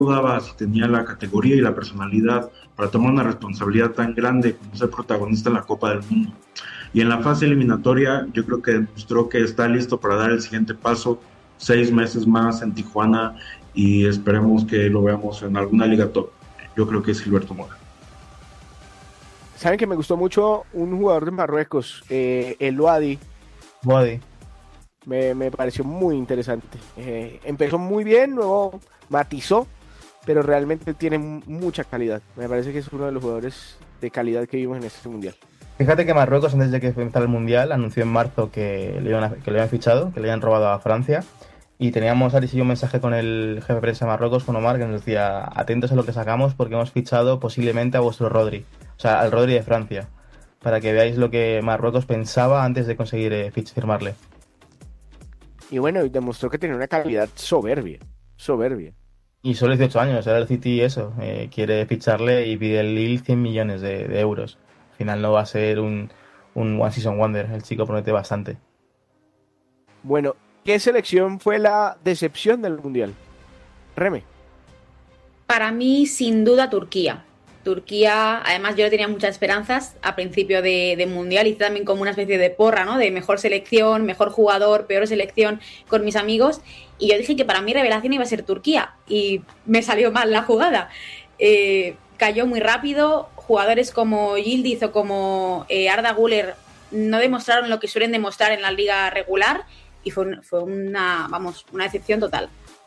dudaba si tenía la categoría y la personalidad para tomar una responsabilidad tan grande como ser protagonista en la Copa del Mundo. Y en la fase eliminatoria yo creo que demostró que está listo para dar el siguiente paso, 6 meses más en Tijuana y esperemos que lo veamos en alguna liga top. Yo creo que es Gilberto Mora. Saben que me gustó mucho un jugador de Marruecos, el Wadi. Body. Me pareció muy interesante. Empezó muy bien, luego matizó, pero realmente tiene mucha calidad. Me parece que es uno de los jugadores de calidad que vimos en este mundial. Fíjate que Marruecos, antes de que empezara el Mundial, anunció en marzo que que le habían fichado, que le habían robado a Francia. Y teníamos, Aris y yo, un mensaje con el jefe de prensa de Marruecos, con Omar, que nos decía: atentos a lo que sacamos porque hemos fichado posiblemente a vuestro Rodri. O sea, al Rodri de Francia. Para que veáis lo que Marruecos pensaba antes de conseguir firmarle. Y bueno, demostró que tenía una calidad soberbia. Soberbia. Y solo 18 años, ahora el City eso, quiere ficharle y pide el Lille 100 millones de euros. Al final no va a ser un One Season Wonder, el chico promete bastante. Bueno, ¿qué selección fue la decepción del mundial? Reme. Para mí, sin duda, Turquía. Turquía, además yo le tenía muchas esperanzas a principio de Mundial, hice también como una especie de porra, ¿no? De mejor selección, mejor jugador, peor selección con mis amigos, y yo dije que para mí revelación iba a ser Turquía, y me salió mal la jugada. Cayó muy rápido, jugadores como Yildiz o como Arda Güler no demostraron lo que suelen demostrar en la liga regular, y fue una decepción total.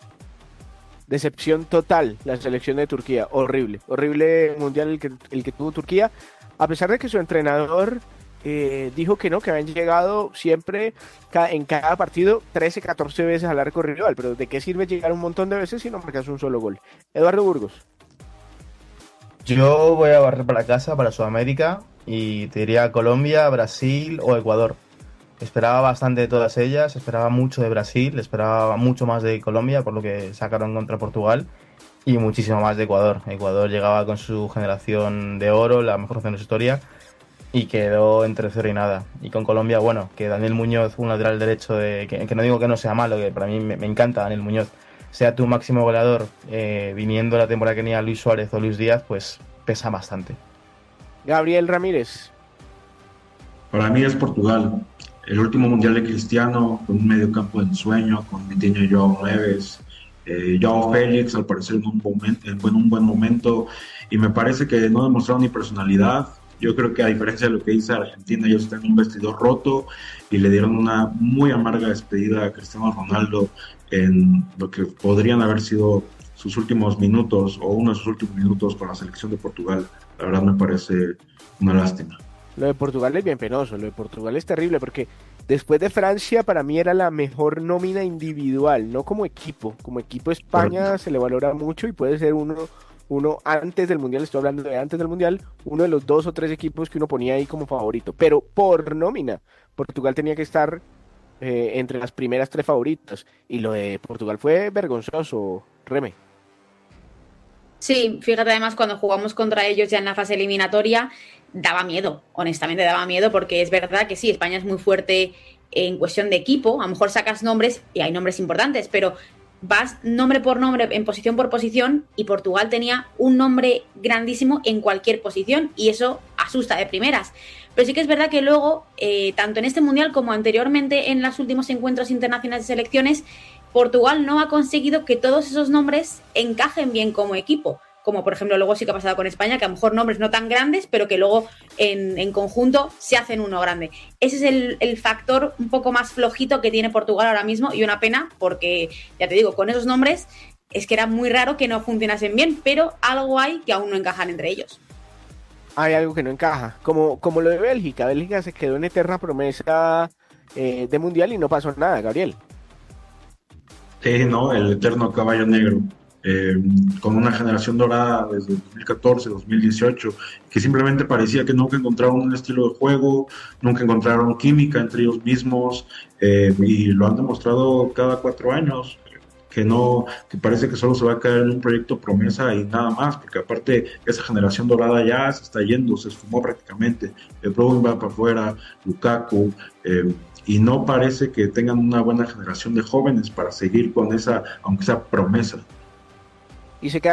Decepción total la selección de Turquía, horrible, horrible mundial el que tuvo Turquía, a pesar de que su entrenador dijo que no, que habían llegado siempre en cada partido 13, 14 veces al arco rival, pero ¿de qué sirve llegar un montón de veces si no marcas un solo gol? Eduardo Burgos. Yo voy a barrer para casa, para Sudamérica, y te diría Colombia, Brasil o Ecuador. Esperaba bastante de todas ellas, esperaba mucho de Brasil, esperaba mucho más de Colombia por lo que sacaron contra Portugal y muchísimo más de Ecuador. Ecuador llegaba con su generación de oro, la mejor opción de su historia, y quedó entre cero y nada. Y con Colombia, bueno, que Daniel Muñoz, un lateral derecho, que no digo que no sea malo, que para mí me encanta Daniel Muñoz, sea tu máximo goleador viniendo la temporada que tenía Luis Suárez o Luis Díaz, pues pesa bastante. Gabriel Ramírez. Para mí es Portugal. El último mundial de Cristiano, con un mediocampo de ensueño, con Vitinha y Joao Neves, Joao Félix, al parecer en un buen momento, y me parece que no demostraron ni personalidad. Yo creo que a diferencia de lo que dice Argentina, ellos están en un vestidor roto y le dieron una muy amarga despedida a Cristiano Ronaldo en lo que podrían haber sido sus últimos minutos o uno de sus últimos minutos con la selección de Portugal. La verdad me parece una lástima. Lo de Portugal es bien penoso, lo de Portugal es terrible porque después de Francia para mí era la mejor nómina individual, no como equipo. Como equipo España se le valora mucho y puede ser uno antes del Mundial, estoy hablando de antes del Mundial, uno de los 2 o 3 equipos que uno ponía ahí como favorito. Pero por nómina, Portugal tenía que estar entre las primeras 3 favoritas. Y lo de Portugal fue vergonzoso, Reme. Sí, fíjate además cuando jugamos contra ellos ya en la fase eliminatoria, daba miedo, honestamente daba miedo, porque es verdad que sí, España es muy fuerte en cuestión de equipo, a lo mejor sacas nombres, y hay nombres importantes, pero vas nombre por nombre, en posición por posición, y Portugal tenía un nombre grandísimo en cualquier posición, y eso asusta de primeras. Pero sí que es verdad que luego, tanto en este Mundial como anteriormente en los últimos encuentros internacionales de selecciones, Portugal no ha conseguido que todos esos nombres encajen bien como equipo, como por ejemplo luego sí que ha pasado con España, que a lo mejor nombres no tan grandes, pero que luego en conjunto se hacen uno grande. Ese es el factor un poco más flojito que tiene Portugal ahora mismo, y una pena, porque ya te digo, con esos nombres es que era muy raro que no funcionasen bien, pero algo hay que aún no encajan entre ellos. Hay algo que no encaja, como lo de Bélgica. Bélgica se quedó en eterna promesa de Mundial y no pasó nada, Gabriel. Sí, ¿no? El eterno caballo negro, con una generación dorada desde 2014, 2018, que simplemente parecía que nunca encontraron un estilo de juego, nunca encontraron química entre ellos mismos, y lo han demostrado cada 4 años, que parece que solo se va a caer en un proyecto promesa y nada más, porque aparte esa generación dorada ya se está yendo, se esfumó prácticamente. El Bruyne va para afuera, Lukaku, y no parece que tengan una buena generación de jóvenes para seguir con esa, aunque sea promesa. y se quedaron